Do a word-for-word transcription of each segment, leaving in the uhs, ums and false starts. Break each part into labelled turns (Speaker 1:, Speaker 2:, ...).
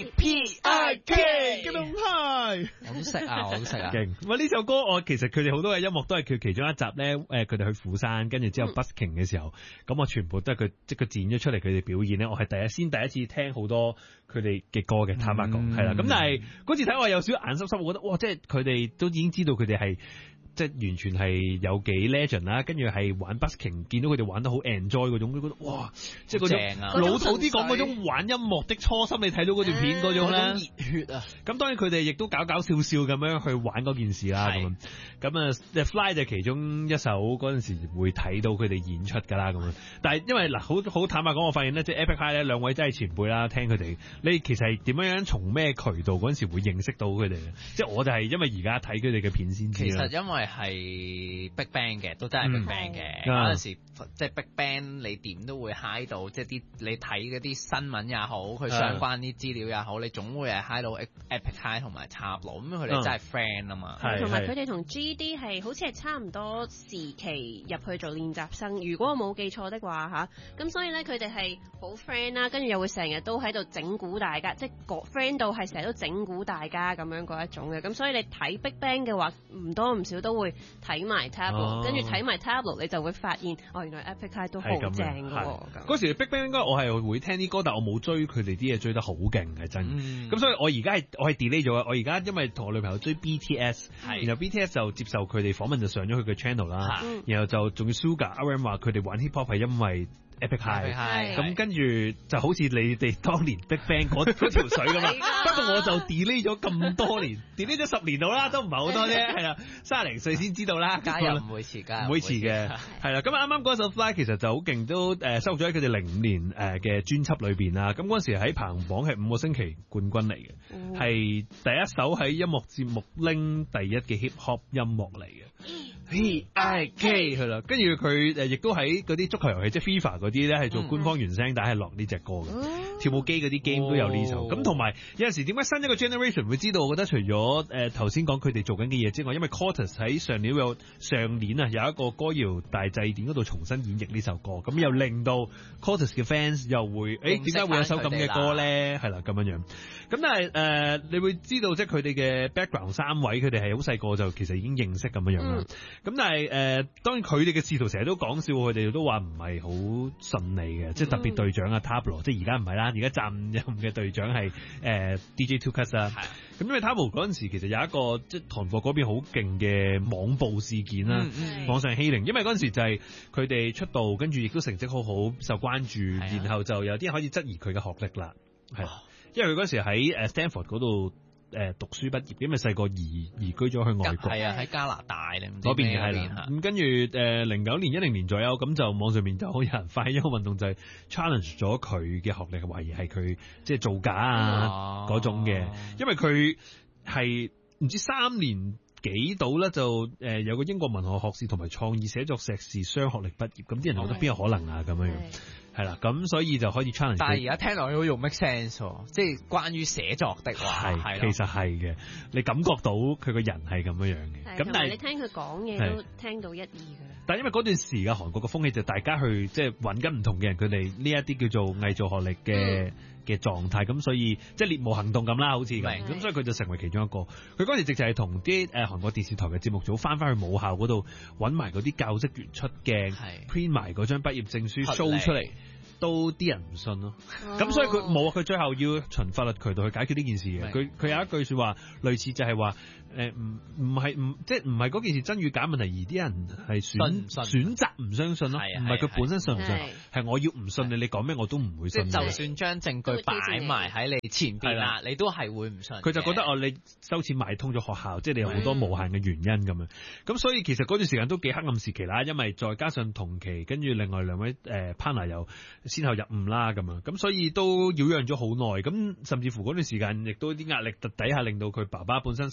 Speaker 1: E P I K，
Speaker 2: 激動派，
Speaker 1: 我都識啊，我都識啊。
Speaker 2: 勁！喂，呢首歌我其實佢哋好多嘅音樂都係佢其中一集咧，誒佢哋去釜山，跟住之後 busking 嘅時候，咁、嗯、我全部都係佢即係佢剪咗出嚟佢哋表演咧，我係第一先第一次聽好多佢哋嘅歌嘅，坦白講係啦。咁、嗯、但係嗰次睇我有少少眼濕濕，我覺得哇，即係佢哋都已經知道佢哋係。即係完全係有幾 legend 啦，跟住係玩 busking， 見到佢哋玩得好 enjoy 嗰種，都覺得哇！即係嗰種老土啲講嗰種玩音樂的初心，你睇到嗰段片嗰種咧熱血啊！咁當然佢哋亦都搞搞笑笑咁樣去玩嗰件事啦。咁咁啊 The Fly 就其中一首嗰陣時會睇到佢哋演出㗎啦。咁樣，但係因為嗱好好坦白講，我發現咧，即係 Epic High 咧兩位真係前輩啦，聽佢哋，你其實係點樣樣從咩渠道嗰陣時會認識到佢哋？即係我就係因為而家睇佢哋嘅片先知啦。
Speaker 1: 其實因為係 Big Bang 嘅，都真係 Big Bang 嘅。嗰、嗯、陣時即係 Big Bang，你點都會 high 到，即係啲你睇嗰啲新聞也好，佢相關啲資料也好，你總會係 high 到 Epic High 同埋插羅，咁佢哋真係 friend 啊嘛。
Speaker 3: 同埋佢哋同 G D 係好似係差唔多時期入去做練習生，如果我冇記錯的話嚇，咁所以咧佢哋係好 friend 啦，跟住又會成日都喺度整蠱大家，即係個 friend 到係成日都整蠱大家咁樣嗰一種嘅，咁所以你睇 Big Bang 嘅話，唔多唔少都會睇埋 Tableau，跟住睇埋 Tableau，你就會發現哦，原來 Epic High 都好正嘅喎。
Speaker 2: 嗰時 Big Bang 應該我係會聽啲歌，但我冇追佢哋啲嘢追得好勁係真。咁、嗯、所以我而家係我係 delay 咗嘅。我而家因為同我女朋友追 B T S，然後 B T S 就接受佢哋訪問就上咗佢嘅 channel 啦，然後就仲要 Suga R M 話佢哋玩 hip hop 係因為 Epic High， 咁跟住就好似你哋當年 Big Bang 嗰嗰條水咁嘛。不過我就 delay 咗咁多年，delay 咗十年到啦，都唔係好多啫，係啦，卅零歲先知道啦。
Speaker 1: 加油唔會遲，加油
Speaker 2: 唔會遲嘅，係啦。咁啱啱嗰首 Fly 其實就好勁，都誒收咗喺佢哋零五年誒嘅專輯裏邊啦。咁嗰陣時喺排行榜係五個星期冠軍嚟嘅，係、哦、第一首喺音樂節目拎第一嘅 hip hop 音樂嚟嘅。P I K 係啦，跟住佢誒亦都喺嗰啲足球遊戲，即係 FIFA 嗰啲咧係做官方原聲帶係落呢隻歌嘅、嗯，跳舞機嗰啲 game 都有呢首。咁同埋有陣時點解新一個 generation 會知道？我覺得除咗誒頭先講佢哋做緊嘅嘢之外，因為 Cortez 喺上年有上年啊有一個歌謠大祭典嗰度重新演繹呢首歌，咁又令到 Cortez 嘅 fans 又會誒點解會有首咁嘅歌咧？係啦咁樣樣。咁但係誒、呃、你會知道即係佢哋嘅 background 三位，佢哋係好細個就其實已經認識咁樣樣啦。咁、嗯、但係誒、呃、當然佢哋嘅仕途成日都講笑，佢哋都話唔係好順利嘅、嗯，即係特別隊長啊 Tableau， 即係而家唔係啦，而家暫任嘅隊長係誒、呃、D J Two Cuts 啊。咁因為 Tableau 嗰陣時其實有一個即係韓國嗰邊好勁嘅網暴事件啦、嗯，網上欺凌。因為嗰陣時就係佢哋出道，跟住亦都成績好好，受關注，然後就有啲人開始質疑佢嘅學歷啦，係。因為佢嗰時喺誒 Stanford 嗰度誒讀書畢業，因為細個移移居咗去外國，係啊喺加拿大咧嗰邊係啦。咁跟住誒零九年一零年左右，咁就網上面就有人發起一個運動，就係 challenge 咗佢嘅學歷，懷疑係佢即係造假啊嗰種嘅，因為佢係唔知三年幾到啦，就誒有個英國文學學士同埋創意寫作碩士雙學歷畢業，咁啲人覺得邊有可能啊咁樣樣。係啦，咁所以就可以 challenge。但係而家聽落去好用 make sense 喎，即係關於寫作的話，係其實係嘅，你感覺到佢個人係咁樣樣嘅。咁但係你聽佢講嘢都聽到一二㗎啦。但係因為嗰段時嘅韓國嘅風氣就大家去即係揾緊唔同嘅人，佢哋呢一啲叫做偽造學歷嘅嘅狀態，咁所以即係獵巫行動咁啦，好似咁。咁所以佢就成為其中一個。佢嗰時直就係同啲誒韓國電視台嘅節目組翻翻去母校嗰度揾埋嗰啲教職員出鏡 print 埋嗰張畢業證書 show 出嚟。都啲人唔信咯，咁、oh. 所以佢冇啊！佢最後要循法律渠道去解決呢件事嘅。佢佢有一句説話，類似就係話誒唔唔係唔即係唔係嗰件事真與假問題，而啲人係選選擇唔相信咯，唔係佢本身信唔信，係我要唔信你，你講咩我都唔會信。即係就算將證據擺埋喺你前邊啦，你都係會唔信。佢就覺得哦，你收錢買通咗學校，即係你有好多無限嘅原因咁樣。咁所以其實嗰段時間都幾黑暗時期啦，因為再加上同期跟住另外兩位誒 partner 又先後入伍啦咁樣，咁所以都擾攘咗好耐，咁甚至乎嗰段時間亦都啲壓力底下令到佢爸爸本身身體都唔係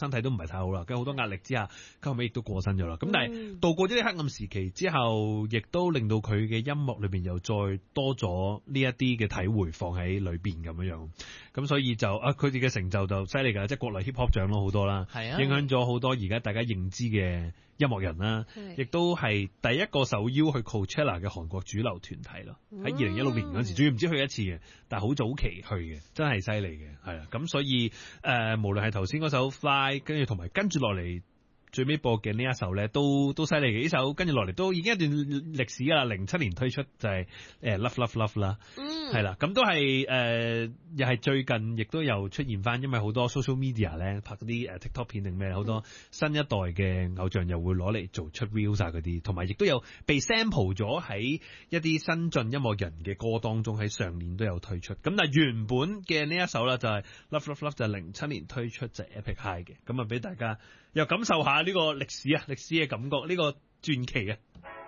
Speaker 2: 太好啦，跟住好多壓力之下，後尾亦都過身咗啦。咁但係度過咗啲黑暗時期之後，亦都令到佢嘅音樂裏邊又再多咗呢一啲嘅體會放喺裏邊咁樣樣。咁所以就啊，佢哋嘅成就就犀利㗎，即係國內 hip hop 獎咯好多啦，
Speaker 1: 係啊，
Speaker 2: 影響咗好多而家大家認知嘅音樂人啦，亦都係第一個受邀去 Coachella 嘅韓國主流團體咯。喺二零一六年嗰時，仲要唔知去一次嘅，但係好早期去嘅，真係犀利嘅，係啦。咁所以誒、呃，無論係頭先嗰首 Fly，跟住同埋跟住落嚟。最尾播嘅呢一首咧，都都犀利嘅。呢首跟住落嚟都已經一段歷史㗎啦，零七年推出就係、是、誒 Love Love Love 啦，係啦、嗯，咁都係誒、呃、又係最近亦都有出現翻，因為好多 social media 咧拍嗰啲誒 TikTok 片定咩，好多新一代嘅偶像又會攞嚟做出 reels 啊嗰啲，同埋亦都有被 sample 咗喺一啲新晉音樂人嘅歌當中，喺上年都有推出。咁但係原本嘅呢一首啦，就係 Love Love Love 就係零七年推出就係 Epic High 嘅，咁啊俾大家又感受下呢個歷史啊，歷史嘅感覺，呢、呢個傳奇啊！